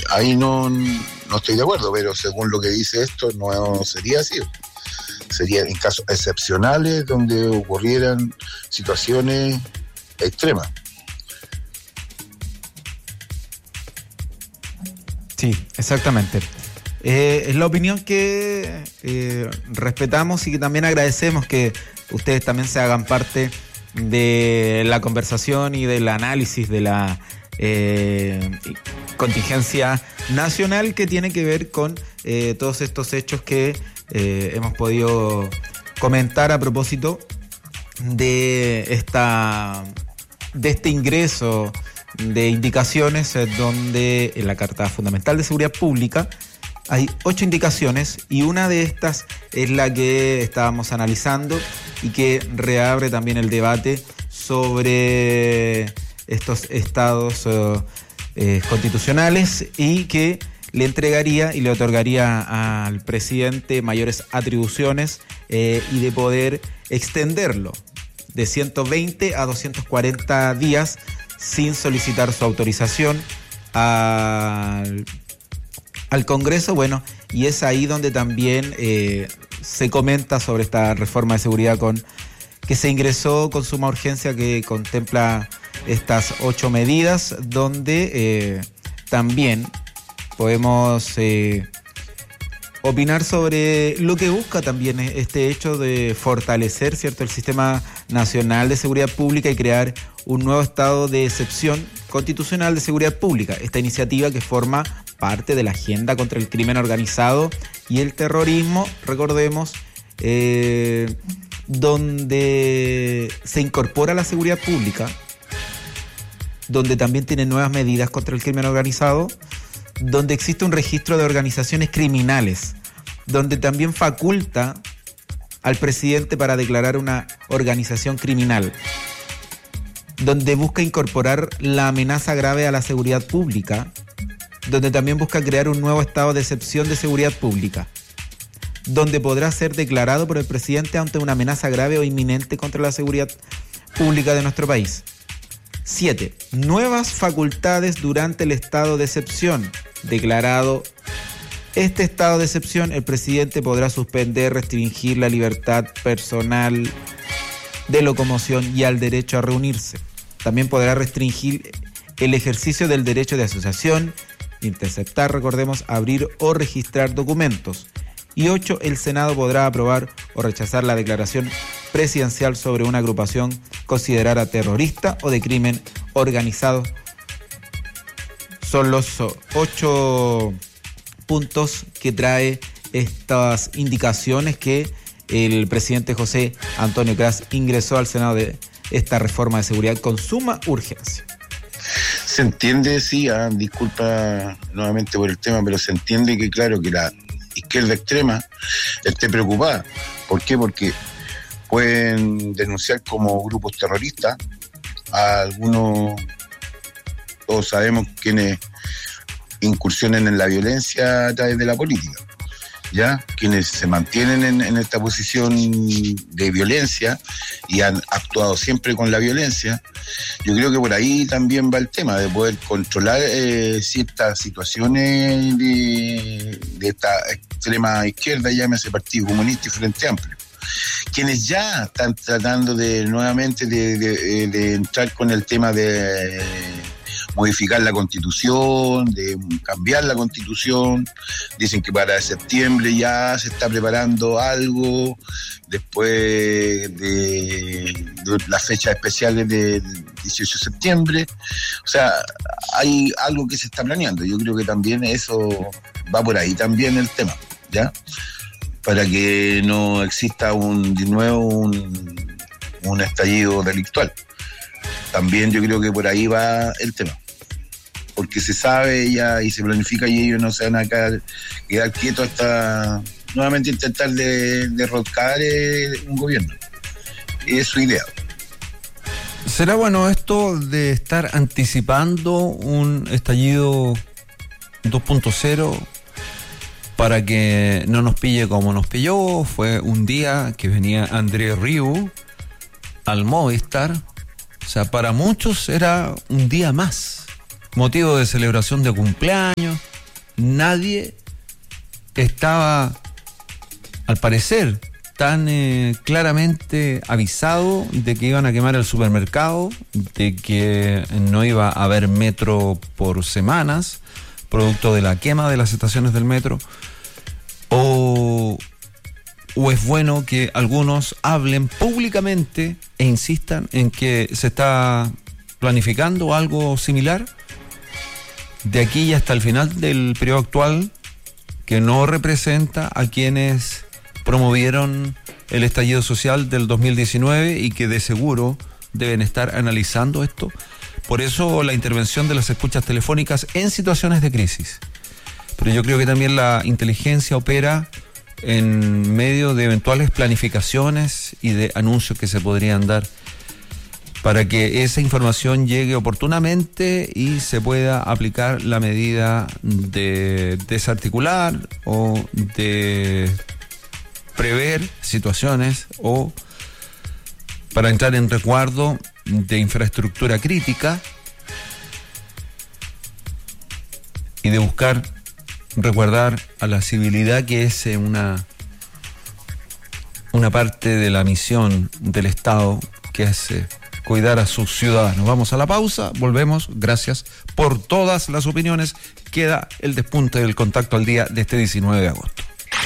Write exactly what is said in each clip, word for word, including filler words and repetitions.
ahí no, no estoy de acuerdo, pero según lo que dice esto, no sería así. Sería en casos excepcionales donde ocurrieran situaciones extremas. Sí, exactamente. Eh, es la opinión que eh, respetamos y que también agradecemos que ustedes también se hagan parte de la conversación y del análisis de la eh, contingencia nacional que tiene que ver con eh, todos estos hechos que eh, hemos podido comentar a propósito de esta de este ingreso de indicaciones eh, donde en la Carta Fundamental de Seguridad Pública hay ocho indicaciones y una de estas es la que estábamos analizando y que reabre también el debate sobre estos estados eh, eh, constitucionales y que le entregaría y le otorgaría al presidente mayores atribuciones eh, y de poder extenderlo de ciento veinte a doscientos cuarenta días sin solicitar su autorización al, al Congreso. Bueno, y es ahí donde también eh, se comenta sobre esta reforma de seguridad con que se ingresó con suma urgencia, que contempla estas ocho medidas, donde eh, también podemos eh, opinar sobre lo que busca también este hecho de fortalecer, ¿cierto?, el Sistema Nacional de Seguridad Pública y crear un nuevo estado de excepción constitucional de seguridad pública. Esta iniciativa que forma parte de la agenda contra el crimen organizado y el terrorismo, recordemos, eh, donde se incorpora la seguridad pública, donde también tiene nuevas medidas contra el crimen organizado, donde existe un registro de organizaciones criminales, donde también faculta al presidente para declarar una organización criminal, donde busca incorporar la amenaza grave a la seguridad pública, donde también busca crear un nuevo estado de excepción de seguridad pública, donde podrá ser declarado por el presidente ante una amenaza grave o inminente contra la seguridad pública de nuestro país. Siete. Nuevas facultades durante el estado de excepción. Declarado este estado de excepción, el presidente podrá suspender, restringir la libertad personal de locomoción y al derecho a reunirse. También podrá restringir el ejercicio del derecho de asociación, interceptar, recordemos, abrir o registrar documentos. Y ocho, el Senado podrá aprobar o rechazar la declaración presidencial sobre una agrupación considerada terrorista o de crimen organizado. Son los ocho puntos que trae estas indicaciones que el presidente José Antonio Kras ingresó al Senado de esta reforma de seguridad con suma urgencia. Se entiende, sí, ah, disculpa nuevamente por el tema, pero se entiende que, claro, que la izquierda extrema esté preocupada. ¿Por qué? Porque pueden denunciar como grupos terroristas a algunos, todos sabemos quienes incursionen en la violencia a través de la política, ¿ya? Quienes se mantienen en, en esta posición de violencia y han actuado siempre con la violencia. Yo creo que por ahí también va el tema de poder controlar eh, ciertas situaciones de, de esta extrema izquierda, llámese Partido Comunista y Frente Amplio, quienes ya están tratando de nuevamente de, de, de entrar con el tema de modificar la Constitución, de cambiar la Constitución. Dicen que para septiembre ya se está preparando algo, después de, de las fechas especiales del dieciocho de septiembre. O sea, hay algo que se está planeando. Yo creo que también eso va por ahí también el tema, ¿ya? Para que no exista un, de nuevo un, un estallido delictual. También yo creo que por ahí va el tema. Porque se sabe ya y se planifica y ellos no se van a quedar, quedar quietos hasta nuevamente intentar de, derrocar eh, un gobierno. Es su idea. ¿Será bueno esto de estar anticipando un estallido dos punto cero para que no nos pille como nos pilló? Fue un día que venía André Rieu al Movistar. O sea, para muchos era un día más. motivo de celebración de cumpleaños. Nadie estaba, al parecer, tan eh, claramente avisado de que iban a quemar el supermercado, de que no iba a haber metro por semanas, producto de la quema de las estaciones del metro. O, o es bueno que algunos hablen públicamente e insistan en que se está planificando algo similar de aquí hasta el final del periodo actual, que no representa a quienes promovieron el estallido social del dos mil diecinueve y que de seguro deben estar analizando esto. Por eso la intervención de las escuchas telefónicas en situaciones de crisis. Pero yo creo que también la inteligencia opera en medio de eventuales planificaciones y de anuncios que se podrían dar para que esa información llegue oportunamente y se pueda aplicar la medida de desarticular o de prever situaciones o para entrar en resguardo de infraestructura crítica y de buscar resguardar a la civilidad, que es una, una parte de la misión del Estado, que es eh, cuidar a sus ciudadanos. Vamos a la pausa, volvemos. Gracias por todas las opiniones. Queda el despunte del contacto al día de este diecinueve de agosto.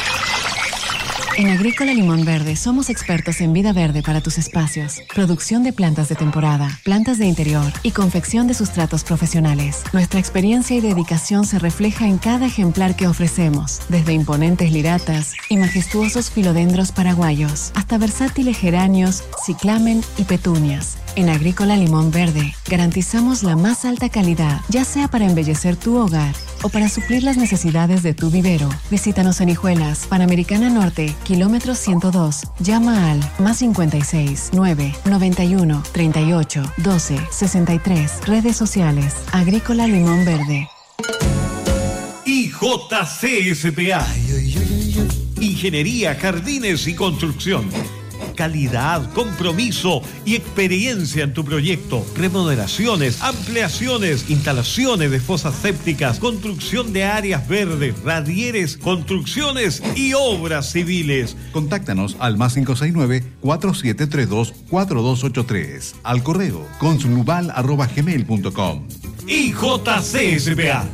En Agrícola Limón Verde somos expertos en vida verde para tus espacios, producción de plantas de temporada, plantas de interior y confección de sustratos profesionales. Nuestra experiencia y dedicación se refleja en cada ejemplar que ofrecemos, desde imponentes liratas y majestuosos filodendros paraguayos, hasta versátiles geranios, ciclamen y petunias. En Agrícola Limón Verde garantizamos la más alta calidad, ya sea para embellecer tu hogar o para suplir las necesidades de tu vivero. Visítanos en Hijuelas, Panamericana Norte, kilómetro ciento dos. Llama al más cincuenta y seis, nueve, noventa y uno, treinta y ocho, doce, sesenta y tres. Redes sociales. Agrícola Limón Verde. I J C S P A. Ingeniería, jardines y construcción. Calidad, compromiso y experiencia en tu proyecto. Remodelaciones, ampliaciones, instalaciones de fosas sépticas, construcción de áreas verdes, radieres, construcciones y obras civiles. Contáctanos al más cinco seis nueve, cuatro siete tres dos, cuatro dos ocho tres. Al correo consulubal arroba gmail punto com. I J C S P A.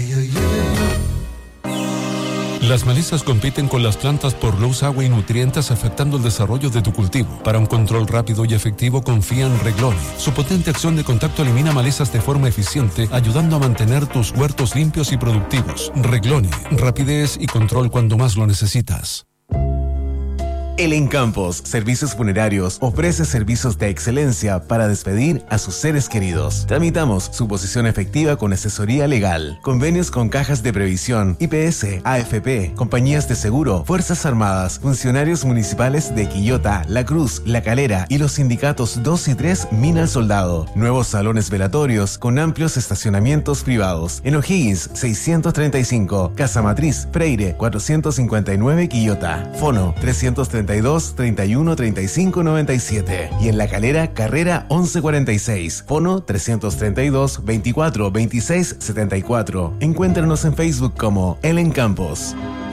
Las malezas compiten con las plantas por luz, agua y nutrientes, afectando el desarrollo de tu cultivo. Para un control rápido y efectivo, confía en Reglone. Su potente acción de contacto elimina malezas de forma eficiente, ayudando a mantener tus huertos limpios y productivos. Reglone, rapidez y control cuando más lo necesitas. El Encampos Servicios Funerarios ofrece servicios de excelencia para despedir a sus seres queridos. Tramitamos su posición efectiva con asesoría legal, convenios con cajas de previsión, I P S, A F P, compañías de seguro, Fuerzas Armadas, funcionarios municipales de Quillota, La Cruz, La Calera y los sindicatos dos y tres Mina al Soldado. Nuevos salones velatorios con amplios estacionamientos privados. En O'Higgins seiscientos treinta y cinco, Casa Matriz, Freire cuatrocientos cincuenta y nueve, Quillota. Fono trescientos treinta y dos, treinta y uno, treinta y cinco, noventa y siete. Y en La Calera, Carrera once cuarenta y seis. Fono trescientos treinta y dos, veinticuatro, veintiséis, setenta y cuatro. Encuéntranos en Facebook como El Encampos.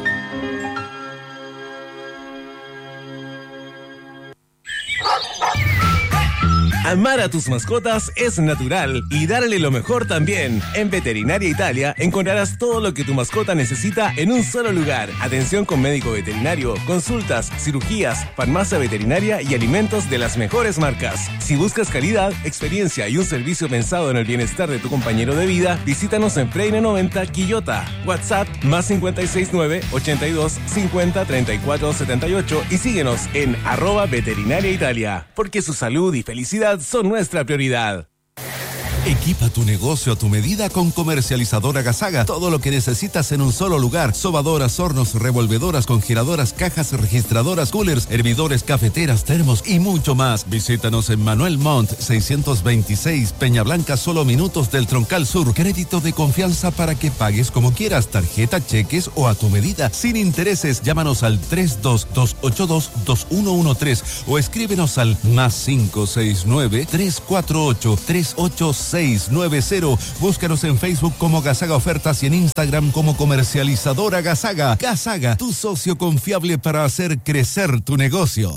Amar a tus mascotas es natural y darle lo mejor también. En Veterinaria Italia encontrarás todo lo que tu mascota necesita en un solo lugar. Atención con médico veterinario, consultas, cirugías, farmacia veterinaria y alimentos de las mejores marcas. Si buscas calidad, experiencia y un servicio pensado en el bienestar de tu compañero de vida, visítanos en Freire noventa, Quillota. WhatsApp más cincuenta y seis nueve, ochenta y dos, cincuenta, treinta y cuatro, setenta y ocho y síguenos en arroba Veterinaria Italia, porque su salud y felicidad son nuestra prioridad. Equipa tu negocio a tu medida con Comercializadora Gasaga. Todo lo que necesitas en un solo lugar. Sobadoras, hornos, revolvedoras, congeladoras, cajas registradoras, coolers, hervidores, cafeteras, termos y mucho más. Visítanos en Manuel Montt, seiscientos veintiséis, Peña Blanca, solo minutos del Troncal Sur. Crédito de confianza para que pagues como quieras, tarjeta, cheques o a tu medida, sin intereses. Llámanos al tres dos dos ocho dos, dos uno uno tres o escríbenos al más cinco seis nueve, tres cuatro ocho, tres ocho seis seis nueve cero. Búscanos en Facebook como Gasaga Ofertas y en Instagram como Comercializadora Gasaga. Gasaga, tu socio confiable para hacer crecer tu negocio.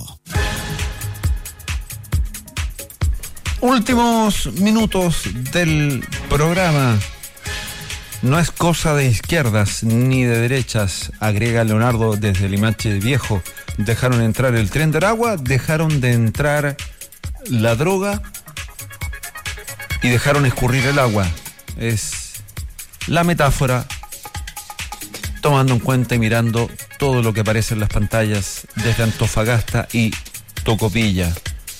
Últimos minutos del programa. No es cosa de izquierdas ni de derechas, agrega Leonardo desde Limache Viejo. Dejaron entrar el tren de Aragua, dejaron de entrar la droga y dejaron escurrir el agua. Es la metáfora, tomando en cuenta y mirando todo lo que aparece en las pantallas desde Antofagasta y Tocopilla.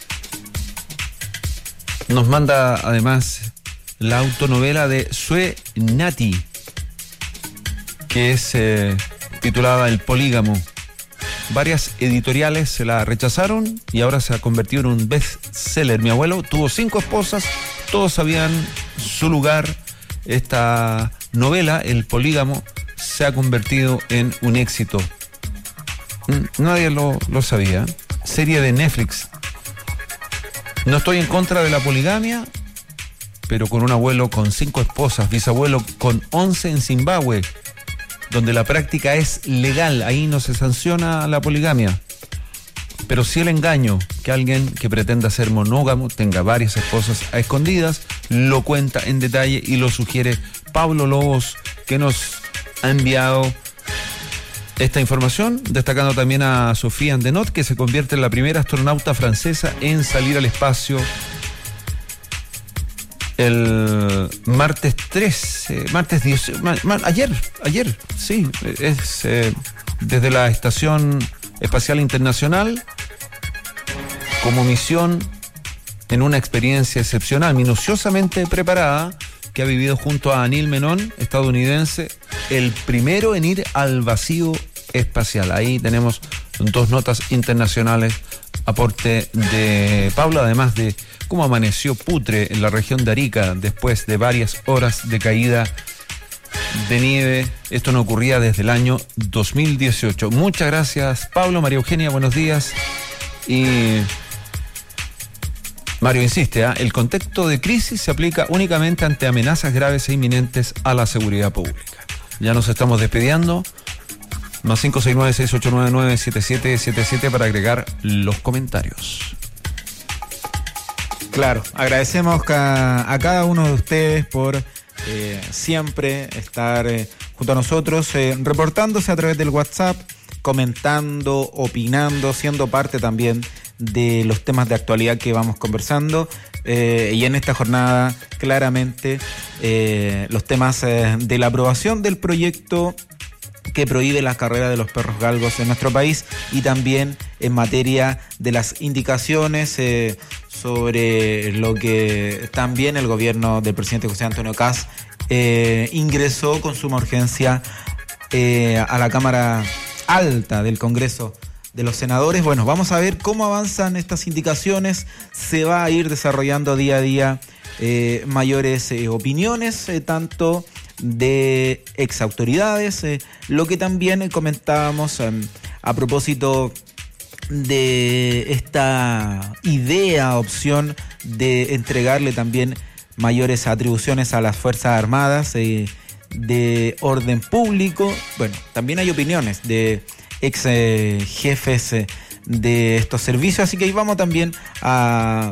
Nos manda además la autonovela de Sue Nati, que es eh, titulada El Polígamo. Varias editoriales se la rechazaron y ahora se ha convertido en un bestseller. Mi abuelo tuvo cinco esposas, todos sabían su lugar. Esta novela, El Polígamo, se ha convertido en un éxito. Nadie lo, lo sabía. Serie de Netflix. No estoy en contra de la poligamia, pero con un abuelo con cinco esposas, bisabuelo con once en Zimbabue, donde la práctica es legal, ahí no se sanciona la poligamia, pero sí el engaño, que alguien que pretenda ser monógamo tenga varias esposas a escondidas, lo cuenta en detalle y lo sugiere Pablo Lobos, que nos ha enviado esta información, destacando también a Sofía Andenot, que se convierte en la primera astronauta francesa en salir al espacio el martes trece, martes diez, ma, ma, ayer, ayer, sí, es eh, desde la Estación Espacial Internacional como misión en una experiencia excepcional, minuciosamente preparada, que ha vivido junto a Anil Menon, estadounidense, el primero en ir al vacío espacial. Ahí tenemos dos notas internacionales, aporte de Pablo, además de cómo amaneció Putre en la región de Arica después de varias horas de caída de nieve. Esto no ocurría desde el año dos mil dieciocho. Muchas gracias, Pablo. María Eugenia, buenos días. Y Mario insiste, ¿eh? El contexto de crisis se aplica únicamente ante amenazas graves e inminentes a la seguridad pública. Ya nos estamos despidiendo. Más cinco seis nueve, seis ocho nueve nueve, siete siete siete siete para agregar los comentarios. Claro, agradecemos a, a cada uno de ustedes por eh, siempre estar eh, junto a nosotros, eh, reportándose a través del WhatsApp, comentando, opinando, siendo parte también de los temas de actualidad que vamos conversando. Eh, y en esta jornada, claramente, eh, los temas eh, de la aprobación del proyecto que prohíbe la carrera de los perros galgos en nuestro país, y también en materia de las indicaciones eh, sobre lo que también el gobierno del presidente José Antonio Kast eh, ingresó con suma urgencia eh, a la Cámara Alta del Congreso de los Senadores. Bueno, vamos a ver cómo avanzan estas indicaciones. Se va a ir desarrollando día a día eh, mayores eh, opiniones, eh, tanto de ex autoridades, eh, lo que también eh, comentábamos eh, a propósito de esta idea, opción de entregarle también mayores atribuciones a las Fuerzas Armadas eh, de orden público. Bueno, también hay opiniones de ex eh, jefes eh, de estos servicios, así que ahí vamos también a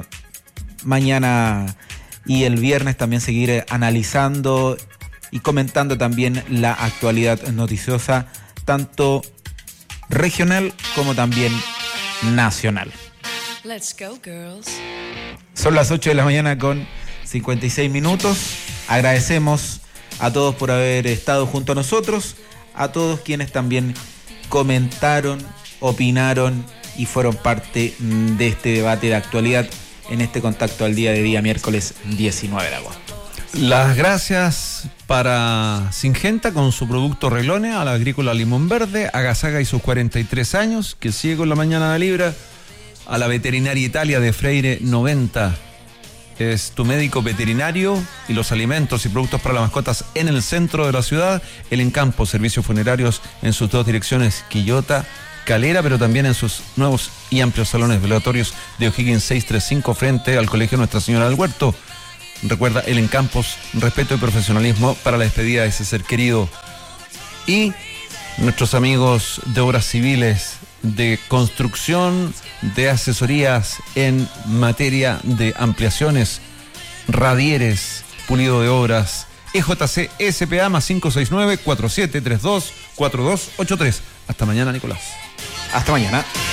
mañana y el viernes también seguir eh, analizando y comentando también la actualidad noticiosa, tanto regional como también nacional. Let's go, girls. Son las ocho de la mañana con cincuenta y seis minutos. Agradecemos a todos por haber estado junto a nosotros, a todos quienes también comentaron, opinaron y fueron parte de este debate de actualidad en este contacto al día de día miércoles diecinueve de agosto. Las gracias para Singenta con su producto Reglone, a la agrícola Limón Verde, a Gasaga y sus cuarenta y tres años, que sigue con la mañana de Libra, a la veterinaria Italia de Freire noventa, es tu médico veterinario, y los alimentos y productos para las mascotas en el centro de la ciudad, el Encampo, servicios funerarios en sus dos direcciones, Quillota, Calera, pero también en sus nuevos y amplios salones velatorios de O'Higgins seiscientos treinta y cinco frente al Colegio Nuestra Señora del Huerto. Recuerda, el Encampos, respeto y profesionalismo para la despedida de ese ser querido. Y nuestros amigos de obras civiles, de construcción, de asesorías en materia de ampliaciones, radieres, pulido de obras, E J C S P A más cinco seis nueve, cuatro siete tres dos, cuatro dos ocho tres. Hasta mañana, Nicolás. Hasta mañana.